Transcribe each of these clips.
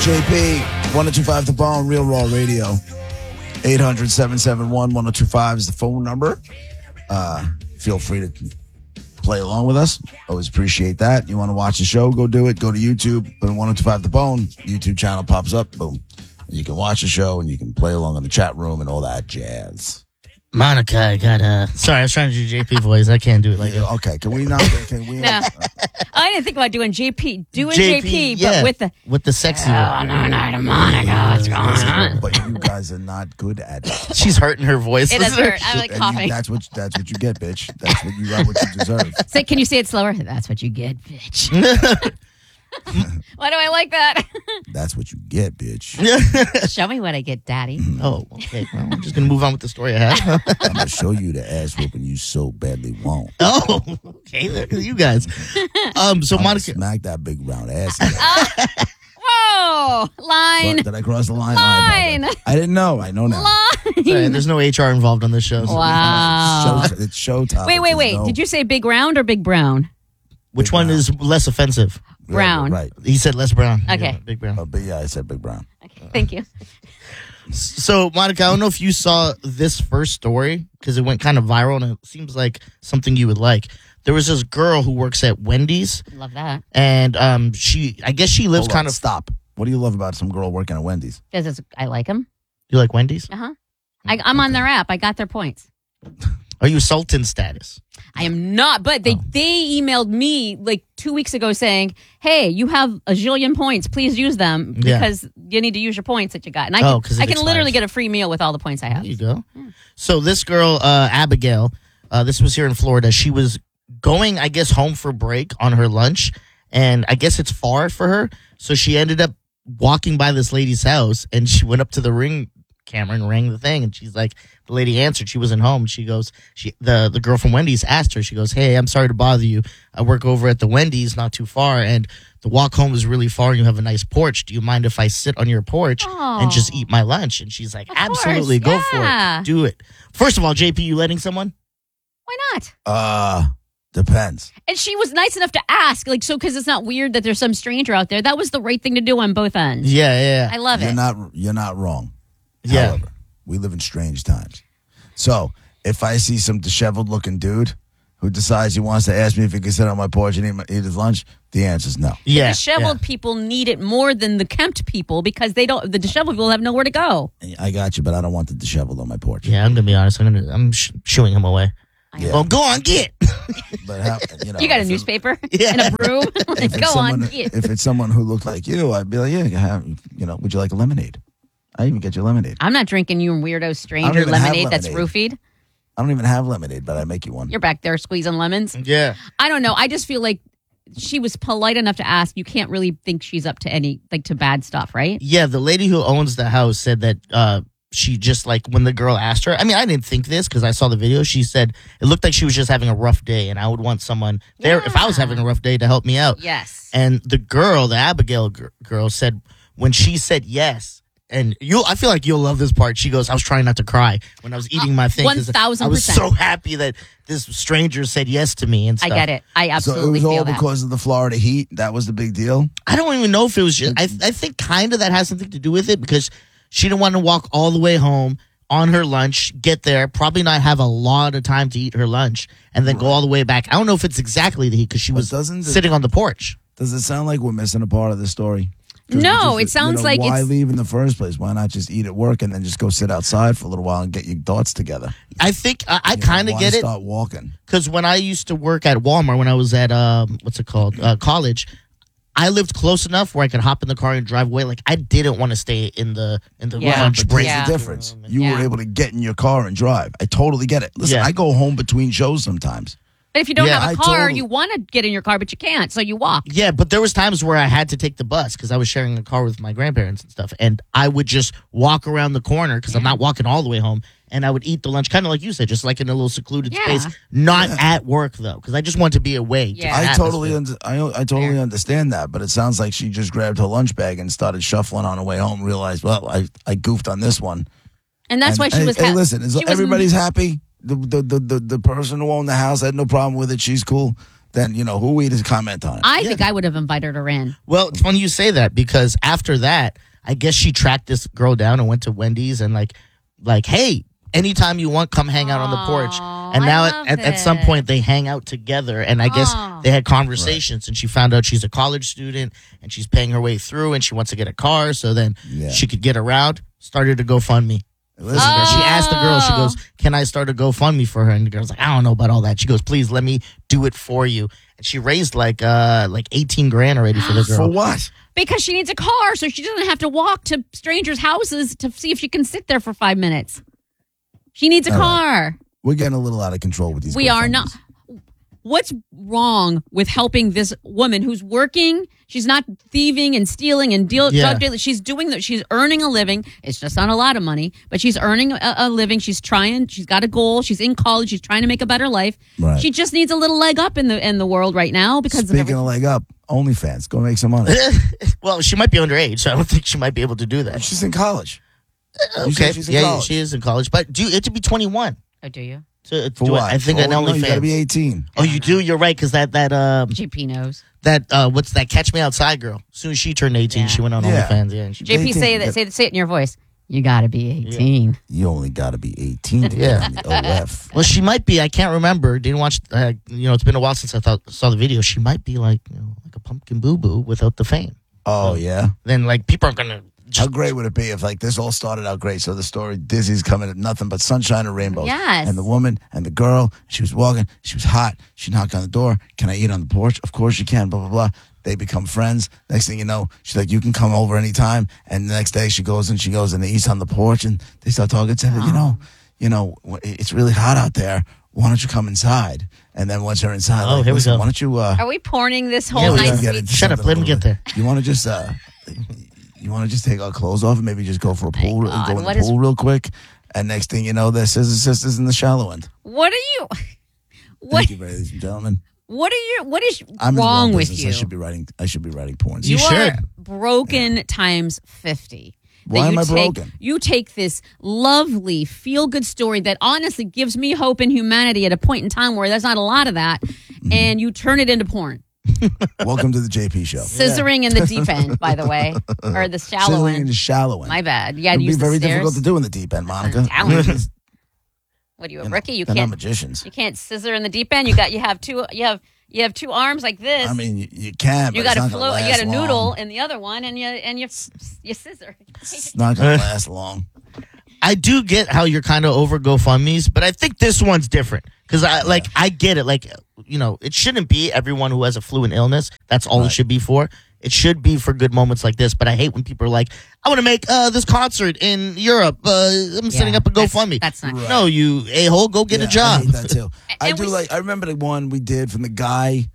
JP, 1025 The Bone, Real Raw Radio. 800-771-1025 is the phone number. Feel free to play along with us. Always appreciate that. You want to watch the show, go do it. Go to YouTube, put in 1025 The Bone. YouTube channel pops up. Boom. You can watch the show and you can play along in the chat room and all that jazz. Monica, I got sorry, I was trying to do JP voice. I can't do it like that. Okay, can we not? Can we? No. I didn't think about doing JP. Doing JP, yeah, but with the sexy one. Oh, no, Monica, what's going on? But you guys are not good at it. She's hurting her voice. It does hurt. I'm like And coughing. that's what you get, bitch. That's what you got. What you deserve. Say, can you say it slower? That's what you get, bitch. Why do I like that? That's what you get, bitch. Show me what I get, Daddy. Oh, okay. Well, I'm just going to move on with the story I have. I'm going to show you the ass whooping you so badly want. Oh, okay. Look at you guys. So Monica. Smack that big round ass. Whoa! Line. What, did I cross the line? Line. I didn't know. I know now. Sorry, there's no HR involved on this show. So Wow. It's showtime. Wait. Did you say big round or big brown? Which one is less offensive? Brown. Right. He said less brown. Okay. Yeah, big brown. But yeah, I said big brown. Okay, thank you. So, Monica, I don't know if you saw this first story because it went kind of viral and it seems like something you would like. There was this girl who works at Wendy's. Love that. And I guess she lives kind of. Stop. What do you love about some girl working at Wendy's? Because I like them. You like Wendy's? Uh-huh. I'm on their app. I got their points. Are you Sultan status? I am not, but they emailed me like 2 weeks ago saying, hey, you have a zillion points. Please use them because you need to use your points that you got. And I can literally get a free meal with all the points I have. There you go. So this girl, Abigail, this was here in Florida. She was going, I guess, home for break on her lunch. And I guess it's far for her. So she ended up walking by this lady's house and she went up to the Ring camera and rang the thing. And she's like, the lady answered. She wasn't home. She goes, the girl from Wendy's asked her, she goes, hey, I'm sorry to bother you. I work over at the Wendy's not too far. And the walk home is really far. And you have a nice porch. Do you mind if I sit on your porch and just eat my lunch? And she's like, absolutely. Go for it. Do it. First of all, JP, you letting someone? Why not? Depends. And she was nice enough to ask, like, so because it's not weird that there's some stranger out there. That was the right thing to do on both ends. Yeah. I love it. You're not wrong. Yeah. However, we live in strange times. So if I see some disheveled looking dude who decides he wants to ask me if he can sit on my porch and eat his lunch, the answer is no. Yeah. The disheveled people need it more than the kempt people because the disheveled people have nowhere to go. I got you, but I don't want the disheveled on my porch. Yeah, I'm going to be honest. I'm shooing him away. Yeah. Well, go on, get. But you got a newspaper and a broom? Like, go on, get. If it's someone who looked like you, I'd be like, would you like a lemonade? I even get you lemonade. I'm not drinking you weirdo stranger lemonade that's roofied. I don't even have lemonade, but I make you one. You're back there squeezing lemons. Yeah. I don't know. I just feel like she was polite enough to ask. You can't really think she's up to to bad stuff, right? Yeah, the lady who owns the house said that she just, like, when the girl asked her, I mean, I didn't think this because I saw the video. She said it looked like she was just having a rough day, and I would want someone there if I was having a rough day to help me out. Yes. And the girl, the Abigail girl, said when she said yes, and I feel like you'll love this part. She goes, I was trying not to cry when I was eating my thing. 1,000%. I was so happy that this stranger said yes to me and stuff. I get it. I absolutely So it was all feel that. because of the Florida heat? That was the big deal? I don't even know if it was just, I think kind of that has something to do with it because she didn't want to walk all the way home on her lunch, get there, probably not have a lot of time to eat her lunch, and then go all the way back. I don't know if it's exactly the heat because she was sitting on the porch. Does it sound like we're missing a part of the story? No, it sounds like why it's... leave in the first place? Why not just eat at work and then just go sit outside for a little while and get your thoughts together? I think I kind of get it. Start walking. Because when I used to work at Walmart, when I was at college, I lived close enough where I could hop in the car and drive away. Like I didn't want to stay in the lunch break. Here's the difference. You were able to get in your car and drive. I totally get it. Listen, I go home between shows sometimes. But if you don't have a car, you want to get in your car, but you can't, so you walk. Yeah, but there was times where I had to take the bus because I was sharing a car with my grandparents and stuff, and I would just walk around the corner because I'm not walking all the way home, and I would eat the lunch, kind of like you said, just like in a little secluded space, not at work though, because I just want to be away. Yeah. I totally understand that, but it sounds like she just grabbed her lunch bag and started shuffling on her way home. Realized, well, I goofed on this one, and that's why she was. Hey, listen, everybody's happy. The person who owned the house had no problem with it. She's cool. then who are we to comment on it? I think I would have invited her in. Well, it's funny you say that because after that, I guess she tracked this girl down and went to Wendy's and like, hey, anytime you want, come hang out on the porch. And now at some point they hang out together, and I guess they had conversations, and she found out she's a college student and she's paying her way through, and she wants to get a car so then she could get around. Started a GoFundMe. She asked the girl, she goes, can I start a GoFundMe for her? And the girl's like, I don't know about all that. She goes, please let me do it for you. And she raised like 18 grand already for the girl. For what? Because she needs a car so she doesn't have to walk to strangers' houses to see if she can sit there for 5 minutes. She needs a car. Right. We're getting a little out of control with these. We are not. What's wrong with helping this woman who's working? She's not thieving and stealing and drug dealing. She's doing that. She's earning a living. It's just not a lot of money, but she's earning a living. She's trying. She's got a goal. She's in college. She's trying to make a better life. Right. She just needs a little leg up in the world right now because speaking of leg up, OnlyFans, go make some money. Well, she might be underage, so I don't think she might be able to do that. She's in college. Okay, she is in college, but you have to be 21. Oh, do you? For what? I think on OnlyFans. You got to be 18. Oh, you do? You're right, because that JP knows. That what's that? Catch Me Outside girl. As soon as she turned 18, she went on OnlyFans. Yeah. And JP, say it in your voice. You got to be 18. Yeah. You only got to be 18 to get on the OF. Well, she might be. I can't remember. Didn't watch. It's been a while since I saw the video. She might be like a pumpkin boo boo without the fame. Oh yeah. Then people aren't gonna. How great would it be if this all started out great? So the story, Dizzy's coming at nothing but sunshine and rainbows. Yes. And the woman and the girl, she was walking, she was hot. She knocked on the door. Can I eat on the porch? Of course you can, blah, blah, blah. They become friends. Next thing you know, she's like, you can come over anytime. And the next day she goes and eats on the porch and they start talking to her, it's really hot out there. Why don't you come inside? And then once you're inside, here we go. Why don't you... Are we porning this whole night? Shut up, let me get there. You want to just... You want to just take our clothes off and maybe just go for a pool, go in the pool real quick, and next thing you know, there's Scissor Sisters in the shallow end. What are you? Thank you, ladies and gentlemen. What is wrong with you? I should be writing porn. You should. Broken times 50. Why am I broken? You take this lovely feel-good story that honestly gives me hope in humanity at a point in time where there's not a lot of that, and you turn it into porn. Welcome to the JP Show. Scissoring in the deep end, by the way, or the shallow Scissoring end. in the shallow end. My bad. Yeah, it'd be very difficult to do in the deep end, Monica. What are you, a rookie? You they're can't. Not magicians. You can't scissor in the deep end. You have two arms like this. I mean, you can. You got to float. You got a noodle in the other one, and you scissor. It's not going to last long. I do get how you're kind of over GoFundMe's, but I think this one's different because I get it. It shouldn't be everyone who has a flu and illness. That's all it should be for. It should be for good moments like this. But I hate when people are like, I want to make this concert in Europe. I'm setting up a GoFundMe. That's not right. No, you a-hole, go get a job. I hate that too. I remember the one we did from the guy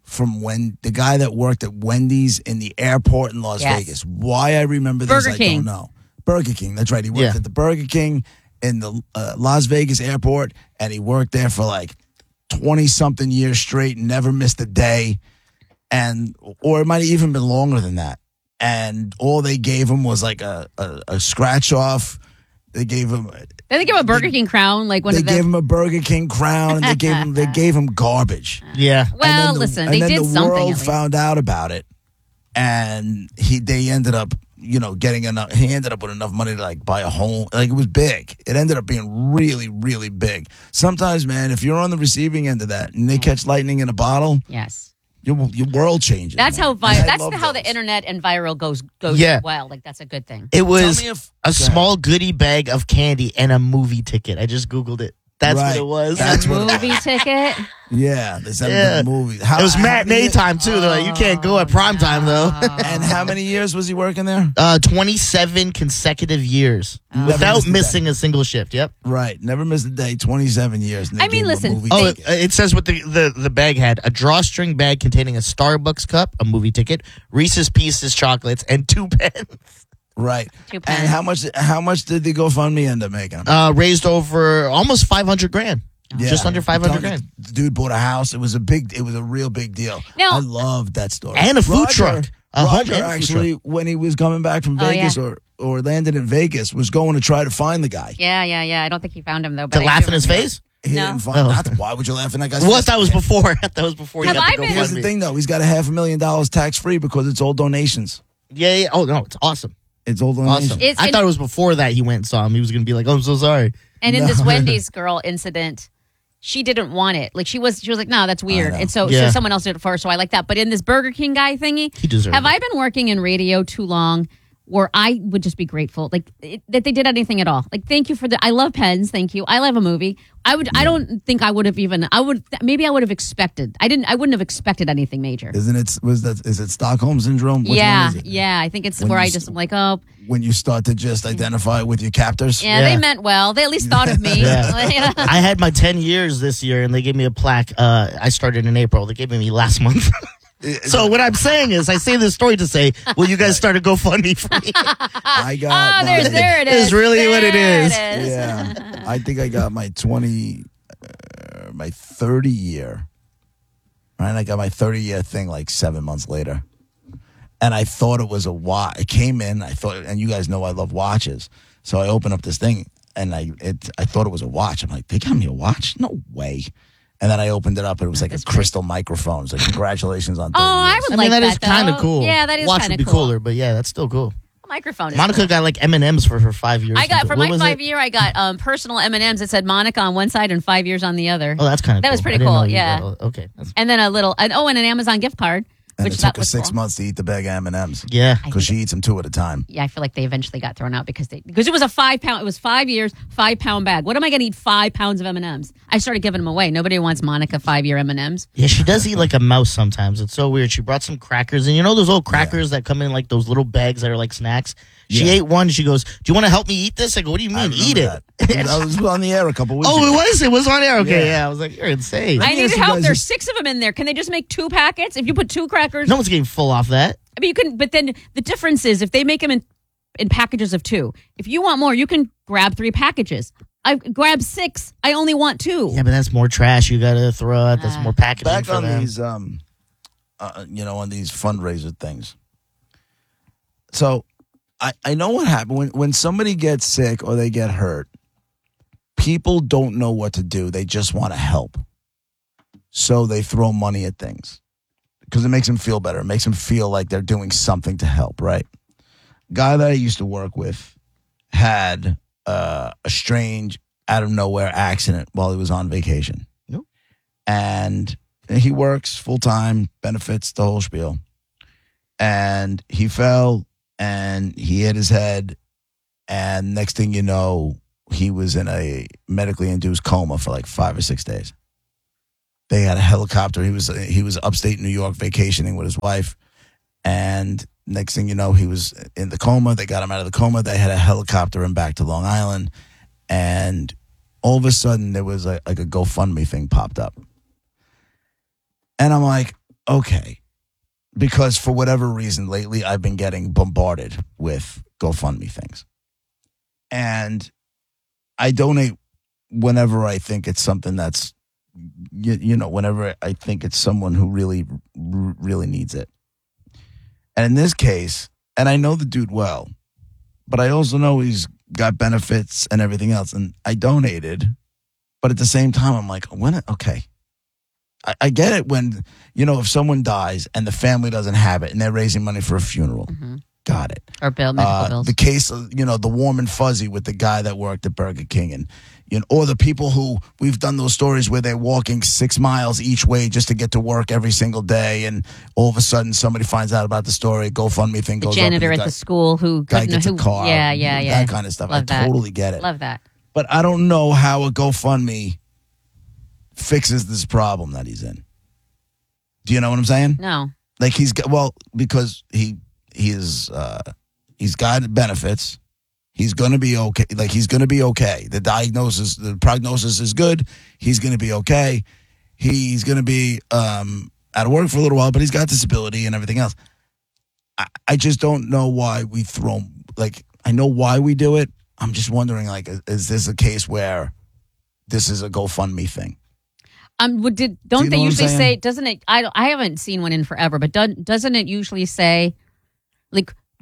that worked at Wendy's in the airport in Las Vegas. Why I remember this, Burger King. I don't know. Burger King, that's right. He worked at the Burger King in the Las Vegas airport, and he worked there for 20-something years straight and never missed a day. Or it might have even been longer than that. And all they gave him was a scratch off. They gave him a Burger King crown, They gave him a Burger King crown, and they gave him garbage. Yeah. Well, listen, they did something. The world found out about it, and they ended up, getting enough. He ended up with enough money to buy a home. It was big. It ended up being really, really big. Sometimes, man, if you're on the receiving end of that and they catch lightning in a bottle, yes. Your world changes. That's how the internet and viral goes well. That's a good thing. It was a small goodie bag of candy and a movie ticket. I just Googled it. That's what it was. That's a movie ticket? Yeah. They said the movie. It was matinee time, too. They're like, you can't go at prime time, though. And how many years was he working there? 27 consecutive years. Without missing a single shift. Yep. Right. Never missed a day. 27 years. Listen. It says what the bag had. A drawstring bag containing a Starbucks cup, a movie ticket, Reese's Pieces chocolates, and 2 pens. Right. And how much did the GoFundMe end up making? Raised over almost $500,000. Yeah. Just under $500,000. The dude bought a house. It was a real big deal. Now, I loved that story. And a food truck. Roger actually, when he was coming back from Vegas or landed in Vegas, was going to try to find the guy. Yeah. I don't think he found him though. But to laugh in his face? He didn't find. Why would you laugh at that guy's? That was before. That was before. Here's the thing, though. He's got $500,000 tax free because it's all donations. Yeah. Oh no, it's awesome. It's all donations. Awesome. I thought it was before that he went and saw him. He was going to be like, "Oh, I'm so sorry." And in this Wendy's girl incident, she didn't want it. Like she was like, "No, that's weird." And so someone else did it first. So I like that. But in this Burger King guy thingy, he deserves. Have I been working in radio too long? Where I would just be grateful, like that they did anything at all. Like, thank you for I love pens. Thank you. I love a movie. I don't think I would have even. Maybe I would have expected. I wouldn't have expected anything major. Isn't it? Is it Stockholm syndrome? Yeah. I think it's where I just am like, oh. When you start to just identify with your captors. Yeah, they meant well. They at least thought of me. I had my 10 years this year, and they gave me a plaque. I started in April. They gave me last month. So what I'm saying is, I say this story to say, will you guys start a GoFundMe for me? I got. There it is. It's really what it is. Yeah, I think I got my 30 year. Right, I got my 30-year thing like 7 months later, and I thought it was a watch. I came in, I thought, and you guys know I love watches, so I opened up this thing, and I thought it was a watch. I'm like, they got me a watch? No way. And then I opened it up, and it was like a crystal microphone. It's like, congratulations on 30 years. I would like that, that is kind of cool. Yeah, that is kind of cool. Watch would be cooler, but yeah, that's still cool. Microphone. Monica got like M&Ms for her 5 years. I got for my 5 year. I got personal M&Ms. It said Monica on one side and 5 years on the other. Oh, that's kind of. That was pretty cool. Yeah. Okay. And then and an Amazon gift card. And which it took her 6 months to eat the bag of M&Ms. Yeah, because she eats them 2 at a time. Yeah, I feel like they eventually got thrown out because it was a 5 pound. It was 5 years, 5 pound bag. What am I going to eat 5 pounds of M&Ms? I started giving them away. Nobody wants Monica 5-year M&Ms. Yeah, she does eat like a mouse sometimes. It's so weird. She brought some crackers, and you know those old crackers that come in like those little bags that are like snacks. She ate one. She goes, "Do you want to help me eat this?" I go, "What do you mean, eat it?" I was on the air a couple weeks ago. Oh, it was on air. Okay, yeah. I was like, "You're insane." I need help. There's 6 of them in there. Can they just make 2 packets? If you put 2 crackers, no one's getting full off that. I mean, you can. But then the difference is if they make them in packages of 2. If you want more, you can grab 3 packages. I grab 6. I only want 2. Yeah, but that's more trash. You got to throw out. That's more packaging. Back for on them. These, on these fundraiser things. So, I know what happened when somebody gets sick or they get hurt. People don't know what to do. They just want to help, so they throw money at things because it makes them feel better. It makes them feel like they're doing something to help. Right? Guy that I used to work with had a strange, out of nowhere accident while he was on vacation. Yep. And he works full time, benefits, the whole spiel. And he fell and he hit his head. And next thing you know, he was in a medically induced coma for like 5 or 6 days. They had a helicopter. He was upstate New York vacationing with his wife. And next thing you know, he was in the coma. They got him out of the coma. They had a helicopter him back to Long Island. And all of a sudden, there was like a GoFundMe thing popped up. And I'm like, okay. Because for whatever reason, lately, I've been getting bombarded with GoFundMe things. And I donate whenever I think it's something that's, whenever I think it's someone who really, really needs it. And in this case, and I know the dude well, but I also know he's got benefits and everything else. And I donated, but at the same time, I'm like, okay. I get it when, if someone dies and the family doesn't have it and they're raising money for a funeral. Mm-hmm. Got it. Or medical bills. The case of, the warm and fuzzy with the guy that worked at Burger King and, or the people who we've done those stories where they're walking 6 miles each way just to get to work every single day. And all of a sudden somebody finds out about the story. GoFundMe thing goes up. The janitor at the school who gets a car. Yeah. That kind of stuff. I totally get it. Love that. But I don't know how a GoFundMe fixes this problem that he's in. Do you know what I'm saying? No. Like because he's got benefits. He's going to be okay. Like he's going to be okay. The prognosis is good. He's going to be okay. He's going to be out of work for a little while, but he's got disability and everything else. I just don't know why we I know why we do it. I'm just wondering, is this a case where this is a GoFundMe thing? Don't they usually say? Doesn't it? I haven't seen one in forever, but doesn't it usually say, like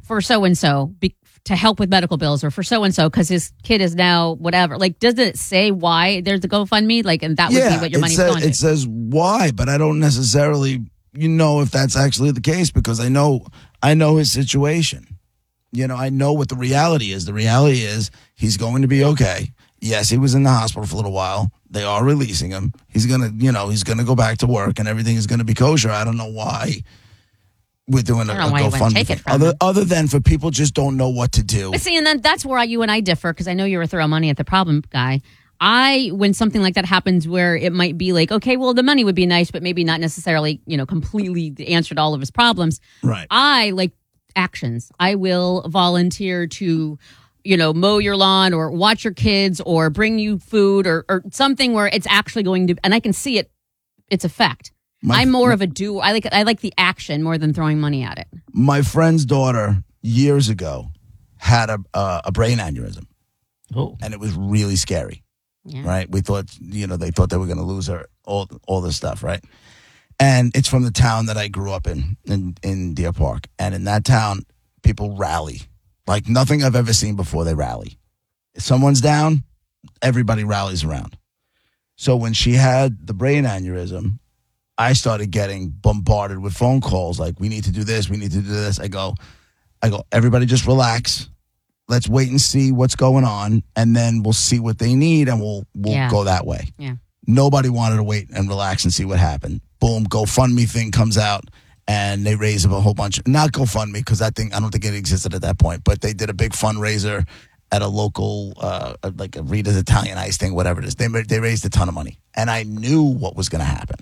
for so and so to help with medical bills, or for so and so because his kid is now whatever. Like, does it say why there's a GoFundMe? Like, and that would be what your money's going to. It says why, but I don't necessarily if that's actually the case, because I know his situation. I know what the reality is. The reality is he's going to be okay. Yes, he was in the hospital for a little while. They are releasing him. He's gonna go back to work, and everything is gonna be kosher. I don't know why we're doing a GoFundMe. Other than for people just don't know what to do. But see, and then that's where you and I differ, because I know you're a throw money at the problem guy. When something like that happens where it might be like, okay, well, the money would be nice, but maybe not necessarily, completely answered all of his problems. Right. I like actions. I will volunteer to mow your lawn or watch your kids or bring you food or something where it's actually going to, and I can see its effect. I'm more of a doer. I like the action more than throwing money at it. My friend's daughter years ago had a brain aneurysm. Oh. And it was really scary. Yeah. Right? We thought, they thought they were going to lose her, all this stuff, right? And it's from the town that I grew up in Deer Park. And in that town, people rally. Like nothing I've ever seen before, they rally. If someone's down, everybody rallies around. So when she had the brain aneurysm, I started getting bombarded with phone calls like, we need to do this, we need to do this. I go, everybody just relax. Let's wait and see what's going on, and then we'll see what they need, and we'll go that way. Yeah. Nobody wanted to wait and relax and see what happened. Boom, GoFundMe thing comes out. And they raised a whole bunch. Not GoFundMe, because that thing, I don't think it existed at that point. But they did a big fundraiser at a local, like a Rita's Italian Ice thing, whatever it is. They raised a ton of money. And I knew what was going to happen.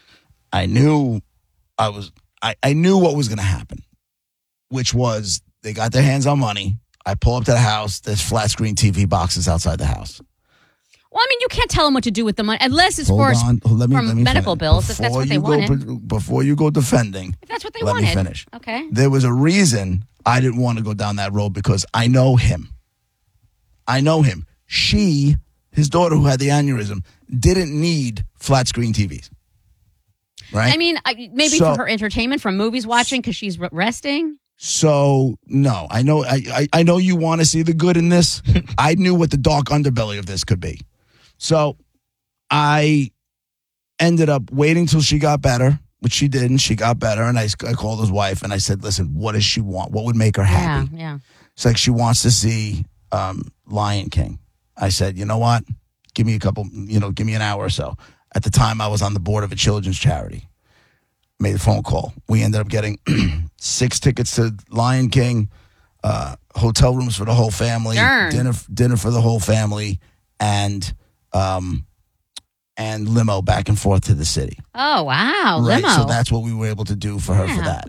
I knew what was going to happen, which was they got their hands on money. I pull up to the house. There's flat screen TV boxes outside the house. Well, I mean, you can't tell them what to do with the money, unless it's from medical bills, if that's what they wanted. Before you go defending, if that's what they wanted. Let me finish. Okay. There was a reason I didn't want to go down that road, because I know him. His daughter who had the aneurysm, didn't need flat screen TVs. Right? I mean, maybe for her entertainment, from movies watching, because she's resting. So, no, I know you want to see the good in this. I knew what the dark underbelly of this could be. So I ended up waiting till she got better, which she did, and she got better. And I called his wife and I said, listen, what does she want? What would make her happy? Yeah. It's like she wants to see Lion King. I said, you know what? Give me an hour or so. At the time, I was on the board of a children's charity. Made a phone call. We ended up getting 6 tickets to Lion King, hotel rooms for the whole family, dinner for the whole family, and limo back and forth to the city. Oh, wow. Right? Limo. So that's what we were able to do for her for that.